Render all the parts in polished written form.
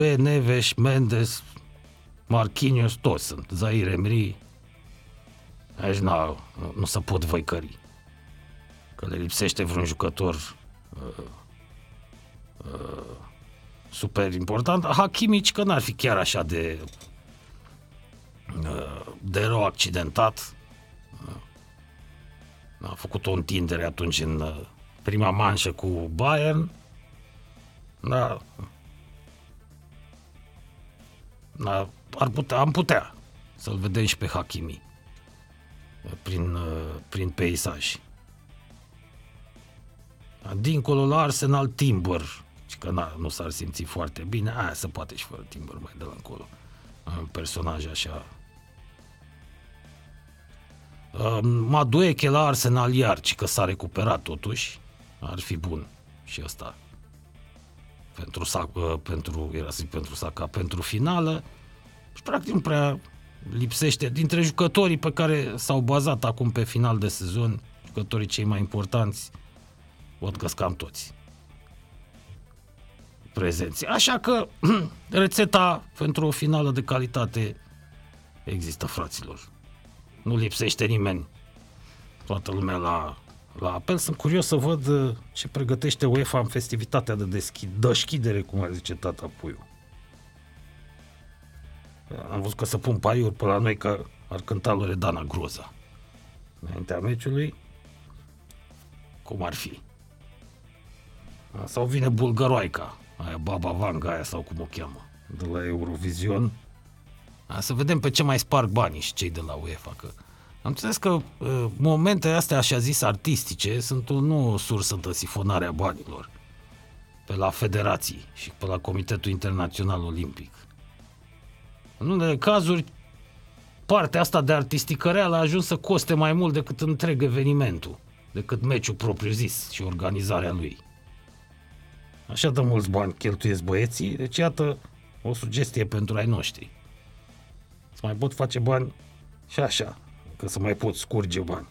Neves, Mendes, Marquinhos, toți sunt. Zaire Emery. Aici nu se pot văicări. Că le lipsește vreun jucător super important. Hakimi, că n-ar fi chiar așa de rău accidentat. A făcut o întindere atunci în prima manșă cu Bayern. Am putea să-l vedem și pe Hakimi prin peisaj. Dincolo la Arsenal, Timber, că nu s-ar simți foarte bine. Aia se poate și fără Timber mai de la încolo. Un personaj așa. Madueke la Arsenal iar, că s-a recuperat totuși. Ar fi bun și ăsta pentru finală. Și practic nu prea lipsește dintre jucătorii pe care s-au bazat acum pe final de sezon, jucătorii cei mai importanți, văd că cam toți prezenți. Așa că rețeta pentru o finală de calitate există, fraților. Nu lipsește nimeni. Toată lumea la apel. Sunt curios să văd ce pregătește UEFA în festivitatea de deschidere, cum ar zice tata Puiu. Am văzut că să pun paiuri pe la noi că ar cânta Loredana Groza înaintea meciului. Cum ar fi? Sau vine Bulgăroaica, aia Baba Vanga, aia sau cum o cheamă, de la Eurovision. Să vedem pe ce mai sparg banii și cei de la UEFA, că am înțeles că momentele astea așa zis artistice sunt o sursă de sifonare a banilor pe la federații și pe la Comitetul Internațional Olimpic. În unele cazuri, partea asta de artisticăreală a ajuns să coste mai mult decât întreg evenimentul, decât meciul propriu-zis și organizarea lui. Așa de mulți bani cheltuiesc băieții, deci iată o sugestie pentru ai noștri. Să mai pot face bani și așa, că să mai pot scurge bani.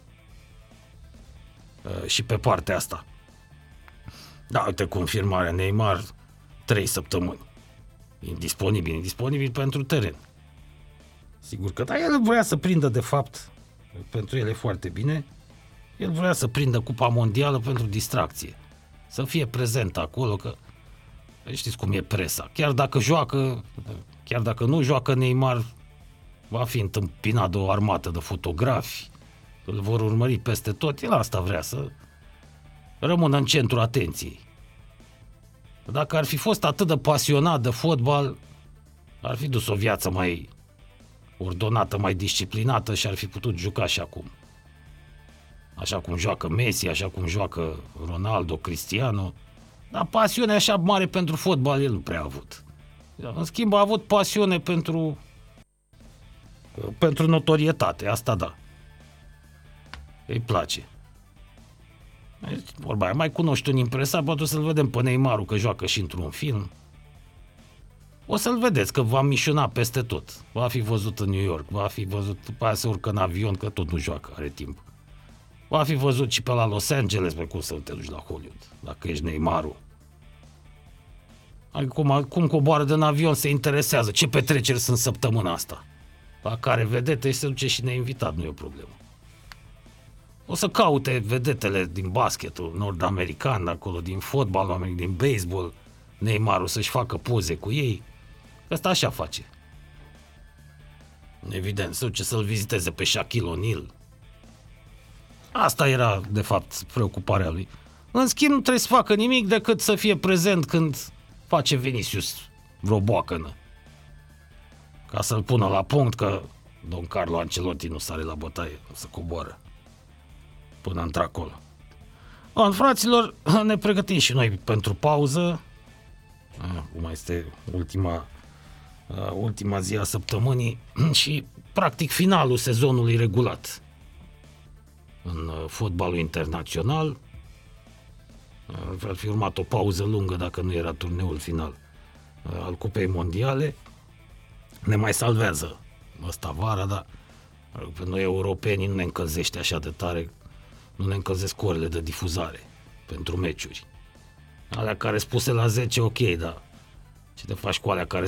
Și pe partea asta. Da, uite, confirmarea Neymar, 3 săptămâni. Indisponibil pentru teren. Sigur că, da, el vrea să prindă, de fapt, pentru el e foarte bine, el vrea să prindă Cupa Mondială pentru distracție. Să fie prezent acolo, că știți cum e presa. Chiar dacă nu joacă Neymar, va fi întâmpinat de o armată de fotografi, îl vor urmări peste tot. El asta vrea, să rămână în centrul atenției. Dacă ar fi fost atât de pasionat de fotbal, ar fi dus o viață mai ordonată, mai disciplinată și ar fi putut juca și acum. Așa cum joacă Messi, așa cum joacă Ronaldo, Cristiano. Dar pasiune așa mare pentru fotbal el nu prea a avut. În schimb a avut pasiune pentru notorietate, asta da. Îi place. Vorba aia, mai cunoști un impresar, poate să-l vedem pe Neymarul că joacă și într-un film. O să-l vedeți că va mișuna peste tot. Va fi văzut în New York, va fi văzut, după aia se urcă în avion, că tot nu joacă, are timp. Va fi văzut și pe la Los Angeles, pe cum să te duci la Hollywood, dacă ești Neymarul. Adică cum coboară din avion, se interesează ce petreceri sunt săptămâna asta. La care vedete și se duce și neinvitat, nu e o problemă. O să caute vedetele din basketul nord-american, acolo, din fotbal, din baseball, Neymarul să-și facă poze cu ei. Ăsta așa face. Evident, să duce să-l viziteze pe Shaquille O'Neal. Asta era, de fapt, preocuparea lui. În schimb, nu trebuie să facă nimic decât să fie prezent când face Vinicius vreo boacănă. Ca să-l pună la punct că Don Carlo Ancelotti nu sare la bătaie, o să coboară până într-acolo. Bun, fraților, ne pregătim și noi pentru pauză. Acum este ultima zi a săptămânii și practic finalul sezonului regulat în fotbalul internațional. Ar fi urmat o pauză lungă dacă nu era turneul final al Cupei Mondiale. Ne mai salvează ăsta vara, dar pe noi europenii nu ne încălzește așa de tare, nu ne încălzesc orele de difuzare pentru meciuri. Alea care spuse la 10, ok, dar ce te faci cu alea care